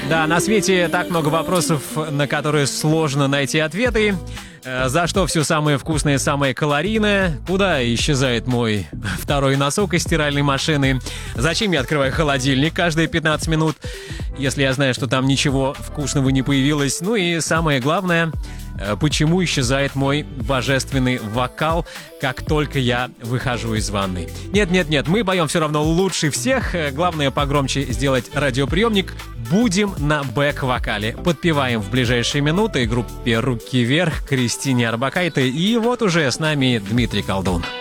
Да, на свете так много вопросов, на которые сложно найти ответы. За что все самое вкусное, самое калорийное? Куда исчезает мой второй носок из стиральной машины? Зачем я открываю холодильник каждые 15 минут, если я знаю, что там ничего вкусного не появилось? Ну и самое главное, почему исчезает мой божественный вокал, как только я выхожу из ванной? Нет, мы поем все равно лучше всех. Главное погромче сделать радиоприемник. Будем на бэк-вокале. Подпеваем в ближайшие минуты группе «Руки вверх», Кристине Орбакайте. И вот уже с нами Дмитрий Колдун.